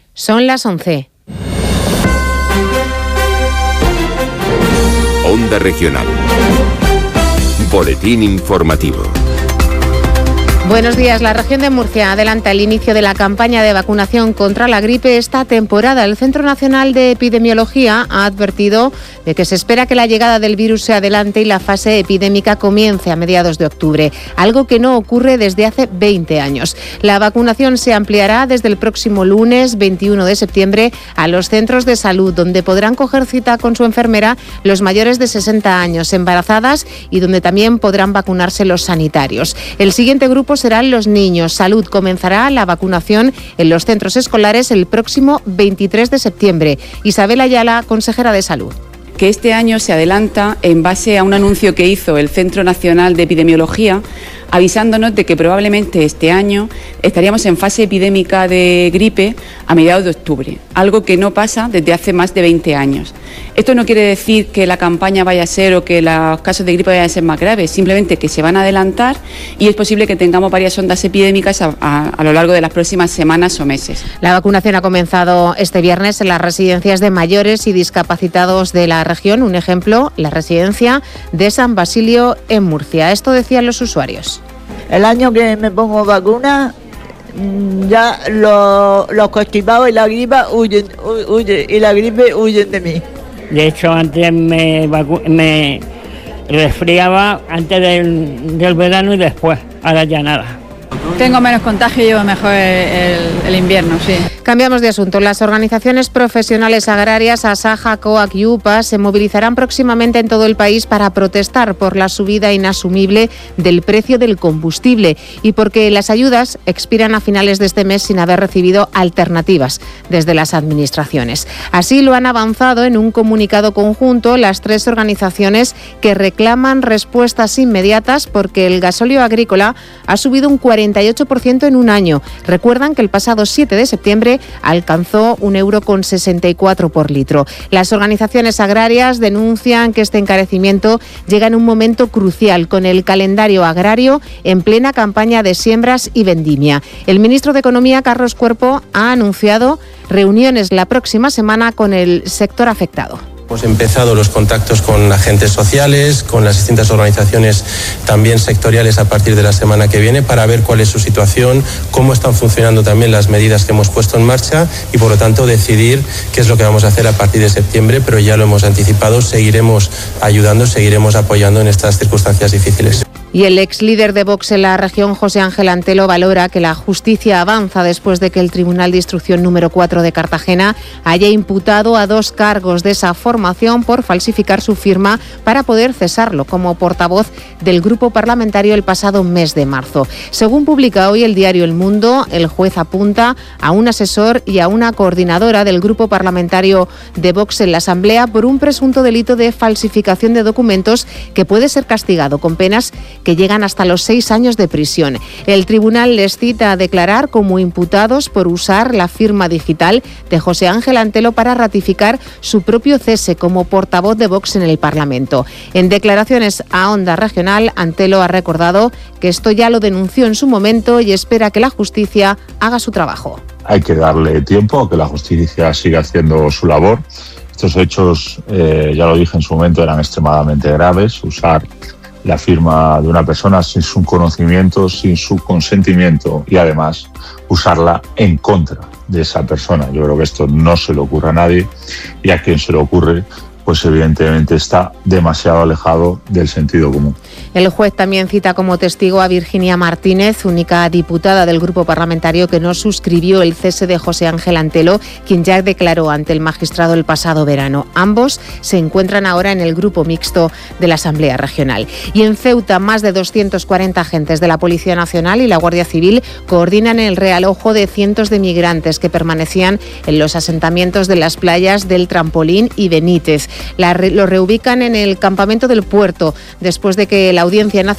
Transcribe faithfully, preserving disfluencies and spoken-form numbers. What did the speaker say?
Son las once. Onda Regional. Boletín informativo. Buenos días. La región de Murcia adelanta el inicio de la campaña de vacunación contra la gripe esta temporada. El Centro Nacional de Epidemiología ha advertido de que se espera que la llegada del virus se adelante y la fase epidémica comience a mediados de octubre, algo que no ocurre desde hace veinte años. La vacunación se ampliará desde el próximo lunes veintiuno de septiembre a los centros de salud, donde podrán coger cita con su enfermera los mayores de sesenta años, embarazadas, y donde también podrán vacunarse los sanitarios. El siguiente grupo serán los niños. Salud comenzará la vacunación en los centros escolares el próximo veintitrés de septiembre. Isabel Ayala, consejera de Salud. Que este año se adelanta en base a un anuncio que hizo el Centro Nacional de Epidemiología, avisándonos de que probablemente este año estaríamos en fase epidémica de gripe a mediados de octubre, algo que no pasa desde hace más de veinte años. Esto no quiere decir que la campaña vaya a ser o que los casos de gripe vayan a ser más graves, simplemente que se van a adelantar y es posible que tengamos varias ondas epidémicas a, a, a lo largo de las próximas semanas o meses. La vacunación ha comenzado este viernes en las residencias de mayores y discapacitados de la región. Un ejemplo, la residencia de San Basilio en Murcia. Esto decían los usuarios. El año que me pongo vacuna, ya los, los constipados y la gripe huyen, huyen, y la gripe huyen de mí. De hecho, antes me, vacu- me resfriaba antes del, del verano y después, ahora ya nada. Tengo menos contagio y llevo mejor el, el invierno, sí. Cambiamos de asunto. Las organizaciones profesionales agrarias Asaja, COAC y UPA se movilizarán próximamente en todo el país para protestar por la subida inasumible del precio del combustible y porque las ayudas expiran a finales de este mes sin haber recibido alternativas desde las administraciones. Así lo han avanzado en un comunicado conjunto las tres organizaciones que reclaman respuestas inmediatas porque el gasóleo agrícola ha subido un cuarenta y ocho por ciento en un año. Recuerdan que el pasado siete de septiembre alcanzó un euro con sesenta y cuatro por litro. Las organizaciones agrarias denuncian que este encarecimiento llega en un momento crucial con el calendario agrario en plena campaña de siembras y vendimia. El ministro de Economía, Carlos Cuerpo, ha anunciado reuniones la próxima semana con el sector afectado. Hemos empezado los contactos con agentes sociales, con las distintas organizaciones también sectoriales a partir de la semana que viene para ver cuál es su situación, cómo están funcionando también las medidas que hemos puesto en marcha y por lo tanto decidir qué es lo que vamos a hacer a partir de septiembre, pero ya lo hemos anticipado, seguiremos ayudando, seguiremos apoyando en estas circunstancias difíciles. Y el ex líder de Vox en la región, José Ángel Antelo, valora que la justicia avanza después de que el Tribunal de Instrucción número cuatro de Cartagena haya imputado a dos cargos de esa formación por falsificar su firma para poder cesarlo como portavoz del grupo parlamentario el pasado mes de marzo. Según publica hoy el diario El Mundo, el juez apunta a un asesor y a una coordinadora del grupo parlamentario de Vox en la Asamblea por un presunto delito de falsificación de documentos que puede ser castigado con penas que llegan hasta los seis años de prisión. El tribunal les cita a declarar como imputados por usar la firma digital de José Ángel Antelo para ratificar su propio cese como portavoz de Vox en el Parlamento. En declaraciones a Onda Regional, Antelo ha recordado que esto ya lo denunció en su momento y espera que la justicia haga su trabajo. Hay que darle tiempo a que la justicia siga haciendo su labor. Estos hechos, eh, ya lo dije en su momento, eran extremadamente graves. Usar la firma de una persona sin su conocimiento, sin su consentimiento y además usarla en contra de esa persona. Yo creo que esto no se le ocurre a nadie y a quien se le ocurre, pues evidentemente está demasiado alejado del sentido común. El juez también cita como testigo a Virginia Martínez, única diputada del grupo parlamentario que no suscribió el cese de José Ángel Antelo, quien ya declaró ante el magistrado el pasado verano. Ambos se encuentran ahora en el grupo mixto de la Asamblea Regional. Y en Ceuta, más de doscientos cuarenta agentes de la Policía Nacional y la Guardia Civil coordinan el realojo de cientos de migrantes que permanecían en los asentamientos de las playas del Trampolín y Benítez. La, lo reubican en el campamento del puerto después de que la Audiencia Nacional